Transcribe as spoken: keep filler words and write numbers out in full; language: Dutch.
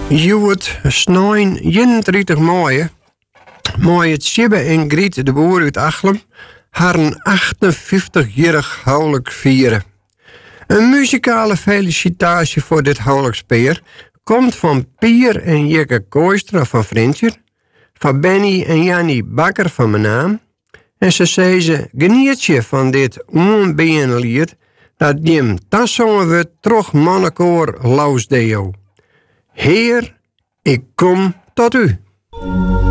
Joet Snoin eenentwintig maaien. Mooi het Sibbe en Griet de boer uit Achlem haar een achtenvijftigjarig huwelijk vieren. Een muzikale felicitatie voor dit huwelijkspeer komt van Pier en Jekke Kooistra van Vrintjer, van Benny en Jannie Bakker van mijn naam. En ze zei ze geniet je van dit onbeenlied dat Jim tassongen we terug mannenkoor Lausdeo. Heer, ik kom tot u.